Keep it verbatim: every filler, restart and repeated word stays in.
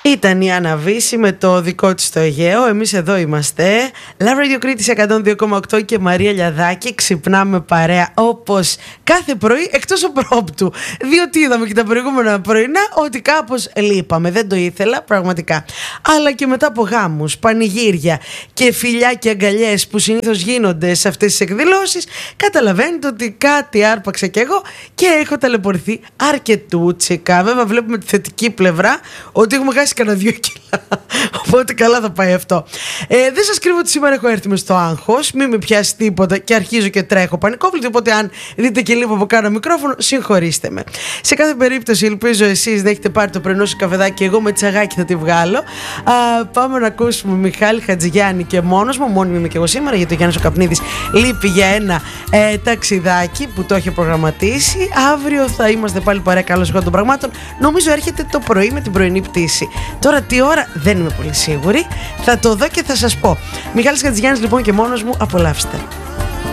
Ήταν η Άννα Βύση με το δικό της το Αιγαίο. Εμείς εδώ είμαστε. Love Radio Κρήτης εκατόν δύο κόμμα οκτώ και Μαρία Λιαδάκη. Ξυπνάμε παρέα όπως κάθε πρωί, εκτός απρόπτου. Διότι είδαμε και τα προηγούμενα πρωινά ότι κάπως λείπαμε. Δεν το ήθελα, πραγματικά. Αλλά και μετά από γάμους, πανηγύρια και φιλιά και αγκαλιές που συνήθως γίνονται σε αυτές τις εκδηλώσεις, καταλαβαίνετε ότι κάτι άρπαξα κι εγώ και έχω ταλαιπωρηθεί αρκετούτσικα. Βέβαια, βλέπουμε τη θετική πλευρά ότι έχουμε χάσει κανένα δύο κιλά. Οπότε καλά θα πάει αυτό. Ε, δεν σας κρύβω ότι σήμερα έχω έρθει μες στο άγχος. Μην με πιάσει τίποτα και αρχίζω και τρέχω πανικόβλητη. Οπότε, αν δείτε και λίγο από κάνα μικρόφωνο, συγχωρήστε με. Σε κάθε περίπτωση, ελπίζω εσείς να έχετε πάρει το πρωινό σου καφεδάκι. Εγώ με τσαγάκι θα τη βγάλω. Α, πάμε να ακούσουμε Μιχάλη Χατζηγιάννη και μόνος μου. Μόνη είμαι και εγώ σήμερα, γιατί ο Γιάννης ο Καπνίδης λείπει για ένα ε, ταξιδάκι που το έχει προγραμματίσει. Αύριο θα είμαστε πάλι παρέα. Καλώς εγώ των πραγμάτων. Νομίζω έρχεται το πρωί με την πρωινή πτήση. Τώρα τι ώρα δεν είμαι πολύ σίγουρη. Θα το δω και θα σας πω. Μιχάλης Χατζηγιάννης λοιπόν και μόνος μου. Απολαύστε.